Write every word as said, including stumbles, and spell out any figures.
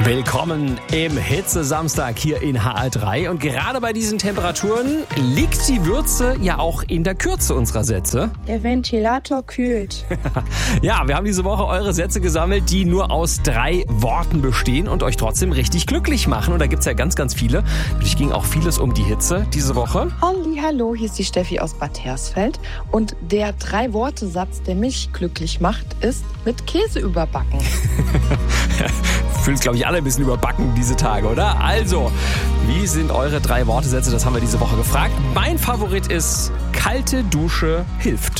Willkommen im Hitze-Samstag hier in H R drei. Und gerade bei diesen Temperaturen liegt die Würze ja auch in der Kürze unserer Sätze. Der Ventilator kühlt. Ja, wir haben diese Woche eure Sätze gesammelt, die nur aus drei Worten bestehen und euch trotzdem richtig glücklich machen. Und da gibt's ja ganz, ganz viele. Natürlich ging auch vieles um die Hitze diese Woche. Halli, hallo, hier ist die Steffi aus Bad Hersfeld. Und der Drei-Worte-Satz, der mich glücklich macht, ist mit Käse überbacken. Fühlen es, glaube ich, alle ein bisschen überbacken diese Tage, oder? Also, wie sind eure drei Wortesätze? Das haben wir diese Woche gefragt. Mein Favorit ist kalte Dusche hilft.